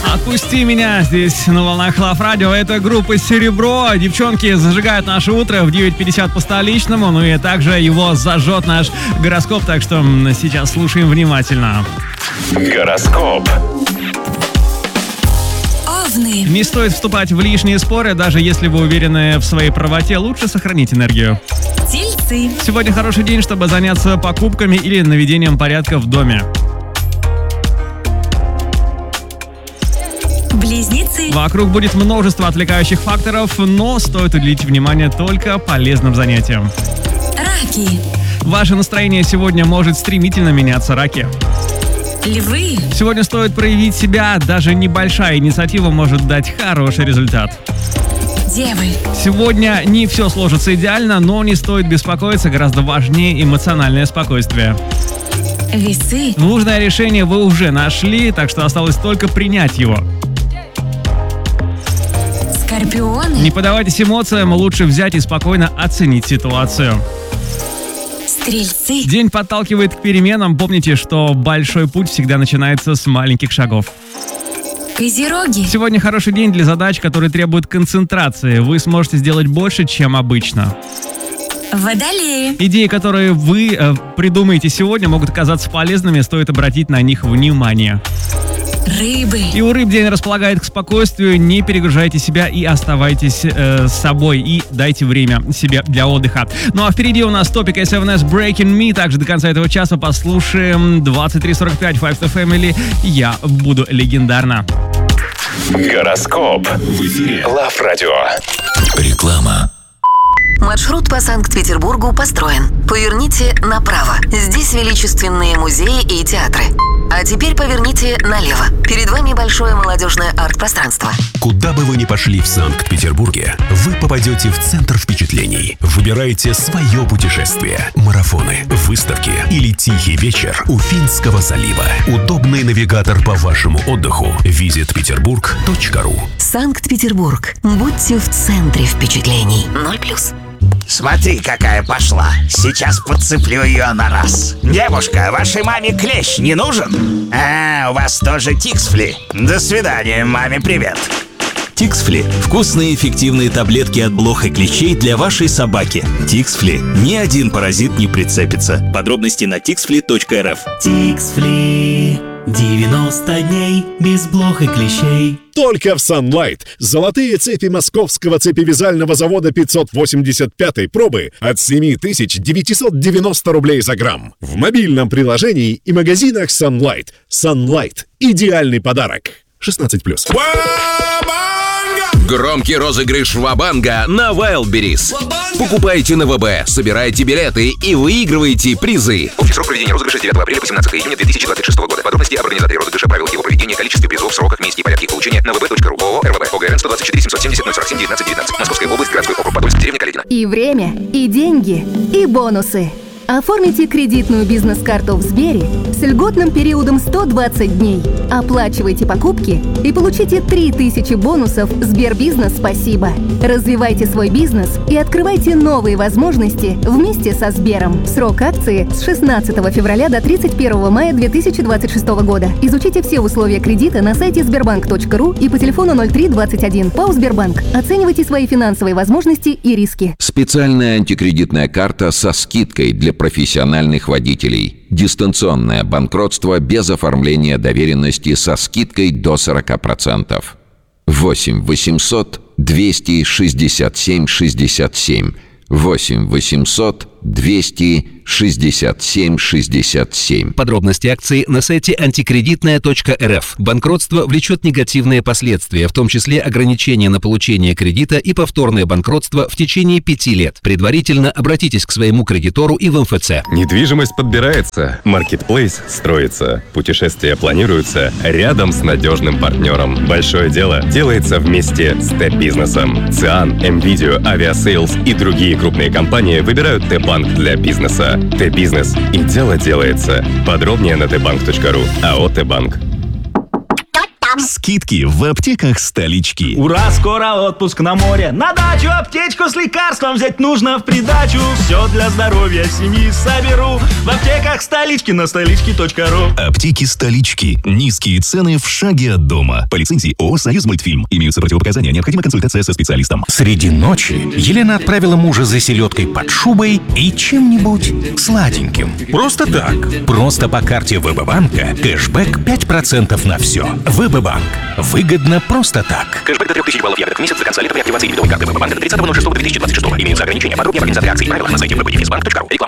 Отпусти меня здесь на волнах Love Radio. Это группа Серебро. Девчонки зажигают наше утро в 9:50 по столичному. Ну и также его зажжет наш гороскоп. Так что сейчас слушаем внимательно. Гороскоп. Овны. Не стоит вступать в лишние споры, даже если вы уверены в своей правоте. Лучше сохранить энергию. Тельцы. Сегодня хороший день, чтобы заняться покупками или наведением порядка в доме. Близнецы. Вокруг будет множество отвлекающих факторов, но стоит уделить внимание только полезным занятиям. Раки. Ваше настроение сегодня может стремительно меняться, раки. Львы. Сегодня стоит проявить себя, даже небольшая инициатива может дать хороший результат. Девы. Сегодня не все сложится идеально, но не стоит беспокоиться, гораздо важнее эмоциональное спокойствие. Весы. Нужное решение вы уже нашли, так что осталось только принять его. Скорпионы. Не поддавайтесь эмоциям, лучше взять и спокойно оценить ситуацию. Стрельцы. День подталкивает к переменам. Помните, что большой путь всегда начинается с маленьких шагов. Козероги. Сегодня хороший день для задач, которые требуют концентрации. Вы сможете сделать больше, чем обычно. Водолеи. Идеи, которые вы придумаете сегодня, могут оказаться полезными, стоит обратить на них внимание. Рыбы. И у рыб день располагает к спокойствию. Не перегружайте себя и оставайтесь с собой. И дайте время себе для отдыха. Ну а впереди у нас топик SNS Breaking Me. Также до конца этого часа послушаем 23:45 Five to Family. Я буду легендарна. Гороскоп. В эфире Love Radio. Реклама. Маршрут по Санкт-Петербургу построен. Поверните направо. Здесь величественные музеи и театры. А теперь поверните налево. Перед вами большое молодежное арт-пространство. Куда бы вы ни пошли в Санкт-Петербурге, вы попадете в центр впечатлений. Выбирайте свое путешествие. Марафоны, выставки или тихий вечер у Финского залива. Удобный навигатор по вашему отдыху. visitpeterburg.ru. Санкт-Петербург. Будьте в центре впечатлений. 0+. Смотри, какая пошла. Сейчас подцеплю ее на раз. Девушка, вашей маме клещ не нужен? У вас тоже тиксфли. До свидания, маме привет. Тиксфли – вкусные эффективные таблетки от блох и клещей для вашей собаки. Тиксфли – ни один паразит не прицепится. Подробности на tixfli.rf. Тиксфли. 90 дней без блох и клещей. Только в Sunlight. Золотые цепи московского цепевязального завода 585-й пробы от 7990 рублей за грамм. В мобильном приложении и магазинах Sunlight. Sunlight. Идеальный подарок. 16+. Громкий розыгрыш Ва-банга на Wildberries. Покупайте на ВБ, собирайте билеты и выигрывайте призы. Общий срок проведения розыгрыша с 9 апреля по 17 июня 2026 года. Подробности об организаторе розыгрыша, правилах его проведения, количестве призов, сроках, месте и порядке их получения на vb.ru. ООО «РВБ». ОГРН 124 770 047 19 19. Московская область, городской округ Подольск, деревня Каледино. И время, и деньги, и бонусы. Оформите кредитную бизнес-карту в Сбере с льготным периодом 120 дней. Оплачивайте покупки и получите 3000 бонусов Сбербизнес «Спасибо». Развивайте свой бизнес и открывайте новые возможности вместе со Сбером. Срок акции с 16 февраля до 31 мая 2026 года. Изучите все условия кредита на сайте sberbank.ru и по телефону 0321. ПАО «Сбербанк». Оценивайте свои финансовые возможности и риски. Специальная антикредитная карта со скидкой для профессиональных водителей. Дистанционное банкротство без оформления доверенности со скидкой до 40%. 8 800 267 67. 8 800 267 67. Подробности акции на сайте антикредитная.рф. Банкротство влечет негативные последствия, в том числе ограничение на получение кредита и повторное банкротство в течение 5 лет. Предварительно обратитесь к своему кредитору и в МФЦ. Недвижимость подбирается, маркетплейс строится, путешествия планируются рядом с надежным партнером. Большое дело делается вместе с Т-бизнесом. ЦИАН, МВидео, Авиасейлс и другие крупные компании выбирают Т-банк для бизнеса. Т-бизнес, и дело делается. Подробнее на tbank.ru. АО «Т-банк». Скидки в аптеках столички. Ура, скоро отпуск на море. На дачу аптечку с лекарством взять нужно в придачу. Все для здоровья семьи соберу в аптеках столички на столички.ру. Аптеки столички. Низкие цены в шаге от дома. По лицензии ООО «Союзмультфильм». Имеются противопоказания. Необходима консультация со специалистом. Среди ночи Елена отправила мужа за селедкой под шубой и чем-нибудь сладеньким. Просто так. Просто по карте ВБ-банка кэшбэк 5% на все. ВБ-банк. Выгодно просто так. Кэшбэк до 3000 баллов ягодок в месяц до конца лета при активации дебетовой карты ВБ-банка до 30.06.2026. Имеются ограничения. Подробнее в организации акций и правила на сайте www.bank.ru. Реклама.